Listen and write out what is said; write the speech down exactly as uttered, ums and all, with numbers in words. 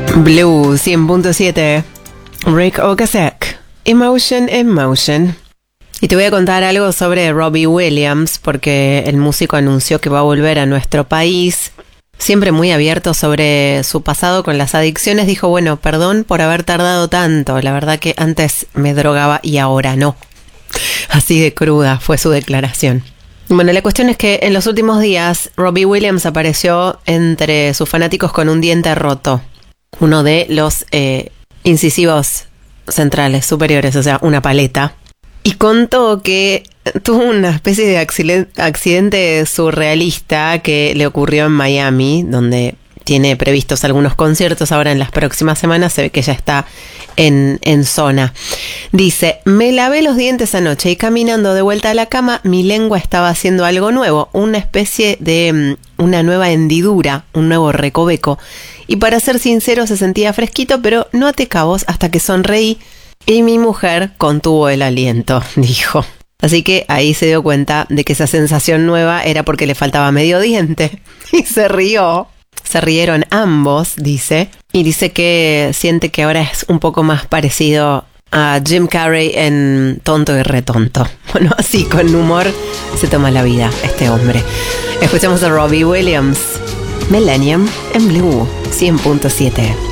Blue cien punto siete. Rick Ocasek. Emotion in Motion. Y te voy a contar algo sobre Robbie Williams, porque el músico anunció que va a volver a nuestro país. Siempre muy abierto sobre su pasado con las adicciones, dijo, bueno, perdón por haber tardado tanto. La verdad que antes me drogaba y ahora no. Así de cruda fue su declaración. Bueno, la cuestión es que en los últimos días Robbie Williams apareció entre sus fanáticos con un diente roto. Uno de los eh, incisivos centrales superiores, o sea, una paleta. Y contó que tuvo una especie de accidente surrealista que le ocurrió en Miami, donde tiene previstos algunos conciertos ahora en las próximas semanas. Se ve que ya está en, en zona. Dice, me lavé los dientes anoche y caminando de vuelta a la cama, mi lengua estaba haciendo algo nuevo, una especie de um, una nueva hendidura, un nuevo recoveco. Y para ser sincero, se sentía fresquito, pero no até cabos hasta que sonreí y mi mujer contuvo el aliento, dijo. Así que ahí se dio cuenta de que esa sensación nueva era porque le faltaba medio diente. Y se rió. Se rieron ambos, dice. Y dice que siente que ahora es un poco más parecido a Jim Carrey en Tonto y Retonto. Bueno, así con humor se toma la vida este hombre. Escuchamos a Robbie Williams. Millennium en Blue cien punto siete.